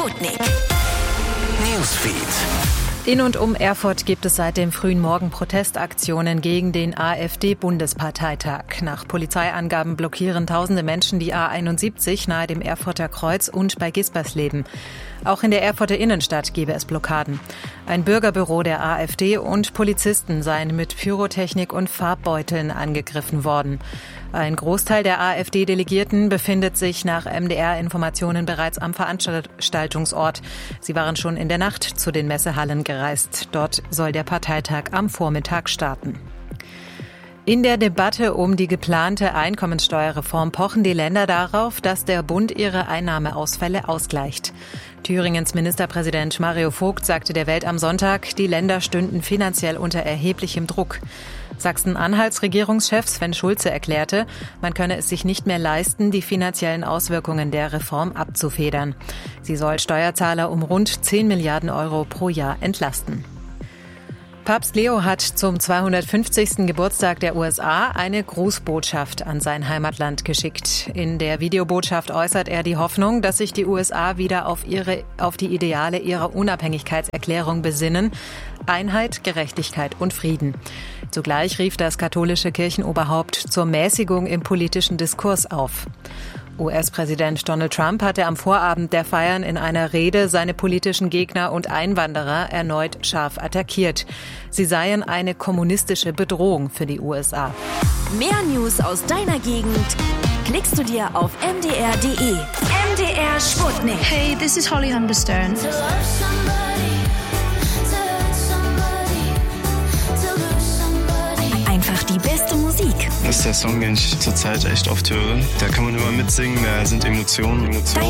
Sputnik Newsfeed. In und um Erfurt gibt es seit dem frühen Morgen Protestaktionen gegen den AfD-Bundesparteitag. Nach Polizeiangaben blockieren tausende Menschen die A71 nahe dem Erfurter Kreuz und bei Gispersleben. Auch in der Erfurter Innenstadt gebe es Blockaden. Ein Bürgerbüro der AfD und Polizisten seien mit Pyrotechnik und Farbbeuteln angegriffen worden. Ein Großteil der AfD-Delegierten befindet sich nach MDR-Informationen bereits am Veranstaltungsort. Sie waren schon in der Nacht zu den Messehallen gereist. Dort soll der Parteitag am Vormittag starten. In der Debatte um die geplante Einkommensteuerreform pochen die Länder darauf, dass der Bund ihre Einnahmeausfälle ausgleicht. Thüringens Ministerpräsident Mario Vogt sagte der Welt am Sonntag, die Länder stünden finanziell unter erheblichem Druck. Sachsen-Anhalts Regierungschef Sven Schulze erklärte, man könne es sich nicht mehr leisten, die finanziellen Auswirkungen der Reform abzufedern. Sie soll Steuerzahler um rund 10 Milliarden Euro pro Jahr entlasten. Papst Leo hat zum 250. Geburtstag der USA eine Grußbotschaft an sein Heimatland geschickt. In der Videobotschaft äußert er die Hoffnung, dass sich die USA wieder auf die Ideale ihrer Unabhängigkeitserklärung besinnen: Einheit, Gerechtigkeit und Frieden. Zugleich rief das katholische Kirchenoberhaupt zur Mäßigung im politischen Diskurs auf. US-Präsident Donald Trump hatte am Vorabend der Feiern in einer Rede seine politischen Gegner und Einwanderer erneut scharf attackiert. Sie seien eine kommunistische Bedrohung für die USA. Mehr News aus deiner Gegend klickst du dir auf mdr.de. MDR Sputnik. Hey, this is Holly Hunterstone. Einfach die beste Musik. Das ist der Song, den ich zurzeit echt oft höre. Da kann man immer mitsingen, da sind Emotionen.